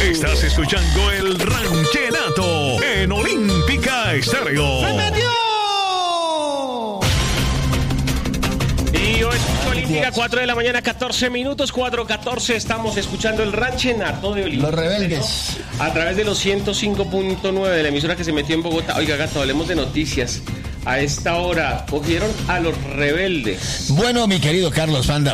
Estás escuchando el Ranchenato en Olímpica Estéreo. ¡Se metió! Y hoy es Olímpica, 4 de la mañana, 14 minutos, 4:14. Estamos escuchando el Ranchenato de Olímpica. Los rebeldes. A través de los 105.9 de la emisora que se metió en Bogotá. Oiga, Gato, hablemos de noticias. A esta hora cogieron a los rebeldes. Bueno, mi querido Carlos Panda,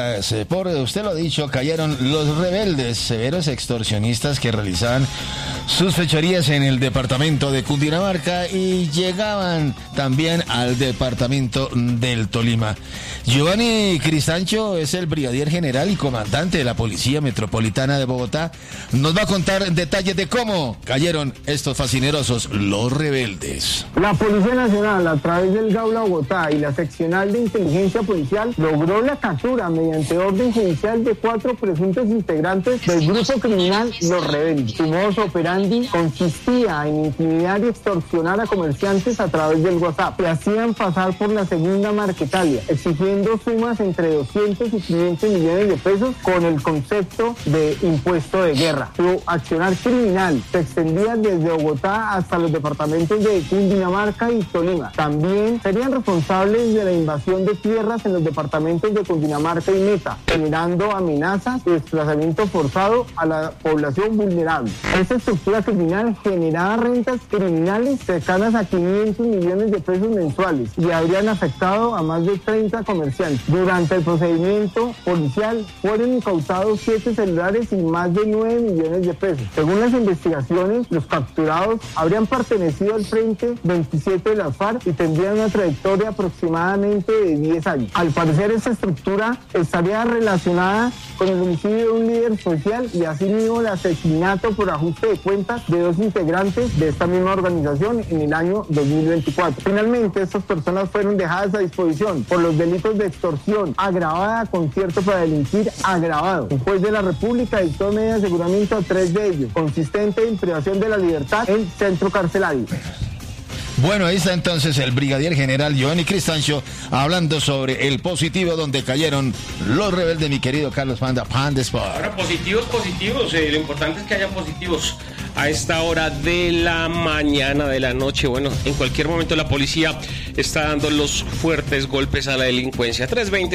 por usted lo ha dicho, cayeron los rebeldes, severos extorsionistas que realizaban sus fechorías en el departamento de Cundinamarca y llegaban también al departamento del Tolima. Giovanni Cristancho es el brigadier general y comandante de la Policía Metropolitana de Bogotá. Nos va a contar detalles de cómo cayeron estos fascinerosos, los rebeldes. La Policía Nacional, a través del Gaula Bogotá y la seccional de inteligencia policial, logró la captura mediante orden judicial de 4 presuntos integrantes del grupo criminal Los Rebeldes. Su modus operandi consistía en intimidar y extorsionar a comerciantes a través del WhatsApp. Se hacían pasar por la segunda Marquetalia, exigiendo sumas entre 200 y 500 millones de pesos con el concepto de impuesto de guerra. Su accionar criminal se extendía desde Bogotá hasta los departamentos de Cundinamarca y Tolima. También serían responsables de la invasión de tierras en los departamentos de Cundinamarca y Meta, generando amenazas y desplazamiento forzado a la población vulnerable. Esta estructura criminal generaba rentas criminales cercanas a 500 millones de pesos mensuales y habrían afectado a más de 30 comerciantes. Durante el procedimiento policial fueron incautados 7 celulares y más de 9 millones de pesos. Según las investigaciones, los capturados habrían pertenecido al Frente 27 de las FARC y tendrían una trayectoria aproximadamente de 10 años. Al parecer, esta estructura estaría relacionada con el homicidio de un líder social y asimismo el asesinato por ajuste de cuentas de 2 integrantes de esta misma organización en el año 2024. Finalmente, estas personas fueron dejadas a disposición por los delitos de extorsión agravada, concierto para delinquir agravado. Un juez de la República dictó medida de aseguramiento a 3 de ellos, consistente en privación de la libertad en centro carcelario. Bueno, ahí está entonces el brigadier general Giovanni Cristancho hablando sobre el positivo donde cayeron los rebeldes, mi querido Carlos Panda Sport. Ahora, positivos, lo importante es que hayan positivos a esta hora de la mañana, de la noche. Bueno, en cualquier momento la policía está dando los fuertes golpes a la delincuencia.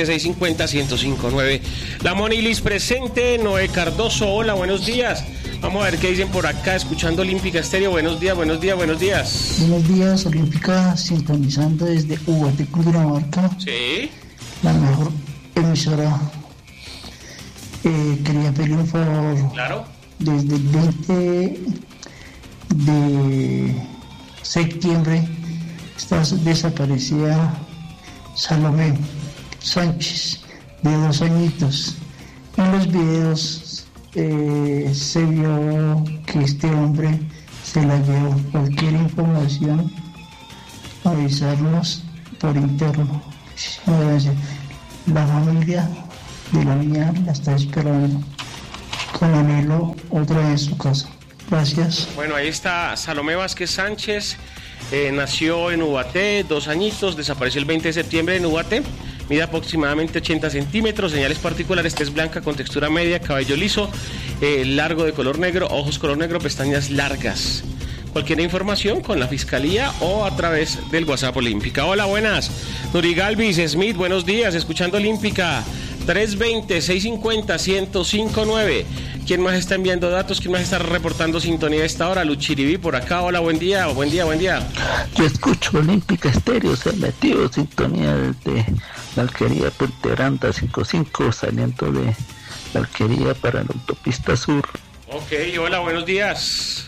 320-650-1059. La Monilis presente, Noé Cardoso, hola, buenos días. Vamos a ver qué dicen por acá, escuchando Olímpica Estéreo. Buenos días. Buenos días, Olímpica, sintonizando desde Ubaté, Cundinamarca. Sí. La mejor emisora. Quería pedir un favor. Claro. Desde el 20 de septiembre está desaparecida Salomé Sánchez, de 2 añitos. En los videos se vio que este hombre se la llevó. Cualquier información, avisarnos por interno. La familia de la niña la está esperando con anhelo otra vez en su casa. Gracias. Bueno, ahí está Salomé Vázquez Sánchez, nació en Ubaté, 2 añitos, desapareció el 20 de septiembre en Ubaté. Mide aproximadamente 80 centímetros, señales particulares, tez blanca con textura media, cabello liso, largo de color negro, ojos color negro, pestañas largas. Cualquier información con la Fiscalía o a través del WhatsApp Olímpica. Hola, buenas. Nuri Galvis Smith, buenos días, escuchando Olímpica. 320-650-1059. ¿Quién más está enviando datos? ¿Quién más está reportando sintonía a esta hora? Luchiribí por acá. Hola, buen día. Yo escucho Olímpica Estéreo, se metió sintonía desde la alquería Puente Granda 55, saliendo de la alquería para la autopista sur. Ok, hola, buenos días.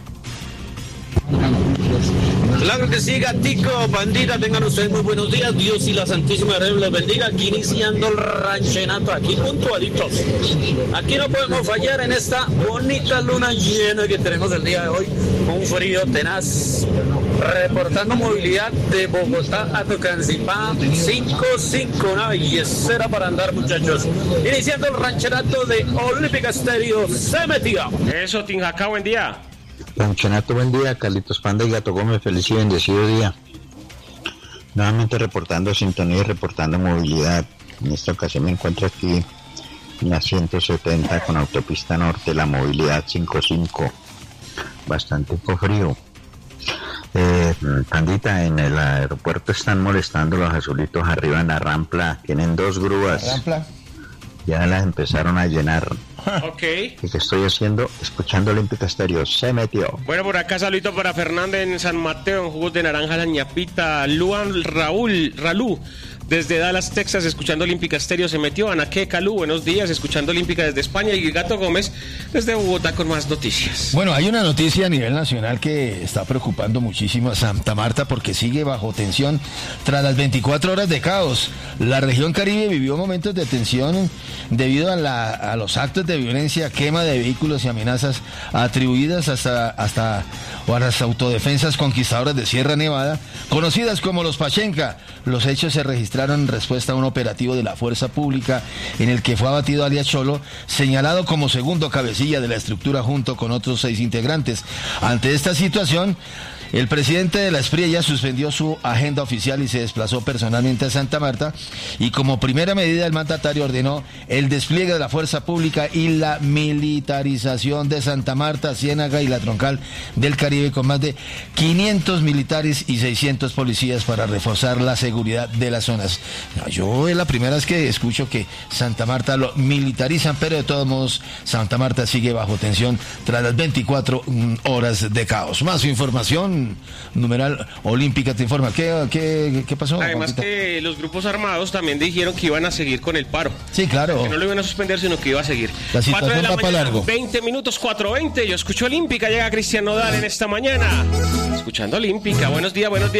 Claro que sí, Gatico, bandita, tengan ustedes muy buenos días. Dios y la Santísima Virgen los bendiga. Aquí iniciando el ranchenato, aquí puntualitos. Aquí no podemos fallar en esta bonita luna llena que tenemos el día de hoy. Un frío tenaz. Reportando movilidad de Bogotá a Tocancipá, 5-5, una belleza para andar, muchachos. Iniciando el ranchenato de Olímpica Estéreo, se metió. Eso, Tinjacá, buen día. Ranchenato, buen día. Carlitos Panda y Gato Gómez, feliz y bendecido día. Nuevamente reportando sintonía y reportando movilidad. En esta ocasión me encuentro aquí la 170 con autopista norte, la movilidad 55, bastante frío. Pandita, en el aeropuerto están molestando los azulitos arriba en la rampla, tienen 2 grúas. ¿La rampla? Ya las empezaron a llenar. Ok. ¿Y qué estoy haciendo? Escuchando Olímpica Estéreo. Se metió. Bueno, por acá saludito para Fernández en San Mateo, en jugos de naranja, la ñapita. Luan Ralú, desde Dallas, Texas, escuchando Olímpica Estéreo, se metió. Anaque Calú, buenos días, escuchando Olímpica desde España. Y Gato Gómez, desde Bogotá, con más noticias. Bueno, hay una noticia a nivel nacional que está preocupando muchísimo a Santa Marta porque sigue bajo tensión tras las 24 horas de caos. La región Caribe vivió momentos de tensión debido a los actos de violencia, quema de vehículos y amenazas atribuidas hasta a las autodefensas conquistadoras de Sierra Nevada, conocidas como los Pachenca. Los hechos se registraron en respuesta a un operativo de la fuerza pública en el que fue abatido alias Cholo, señalado como segundo cabecilla de la estructura junto con otros 6 integrantes. Ante esta situación, el presidente de la Espriella suspendió su agenda oficial y se desplazó personalmente a Santa Marta, y como primera medida el mandatario ordenó el despliegue de la fuerza pública y la militarización de Santa Marta, Ciénaga y la Troncal del Caribe con más de 500 militares y 600 policías para reforzar la seguridad de las zonas. Yo es la primera vez que escucho que Santa Marta lo militarizan, pero de todos modos Santa Marta sigue bajo tensión tras las 24 horas de caos. Más información. Numeral Olímpica te informa. ¿Qué pasó? Además que los grupos armados también dijeron que iban a seguir con el paro. Sí, claro. Que no lo iban a suspender, sino que iba a seguir. La situación va para largo. 20 minutos, 4:20. Yo escucho Olímpica. Llega Cristian Nodal en esta mañana. Escuchando Olímpica. Buenos días, buenos días.